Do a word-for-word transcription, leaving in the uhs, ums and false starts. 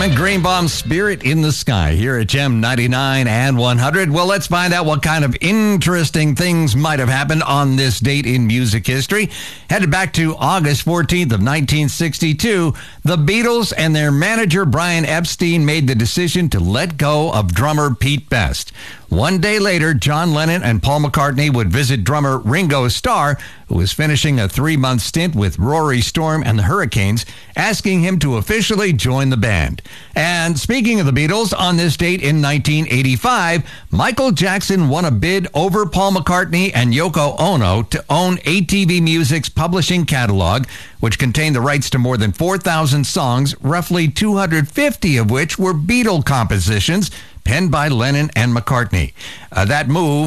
Armin Greenbaum's Spirit in the Sky here at Gem ninety-nine and one hundred. Well, let's find out what kind of interesting things might have happened on this date in music history. Headed back to August fourteenth of nineteen sixty-two, the Beatles and their manager Brian Epstein made the decision to let go of drummer Pete Best. One day later, John Lennon and Paul McCartney would visit drummer Ringo Starr, who was finishing a three-month stint with Rory Storm and the Hurricanes, asking him to officially join the band. And speaking of the Beatles, on this date in nineteen eighty-five, Michael Jackson won a bid over Paul McCartney and Yoko Ono to own A T V Music's publishing catalog, which contained the rights to more than four thousand songs, roughly two hundred fifty of which were Beatle compositions penned by Lennon and McCartney. Uh, that move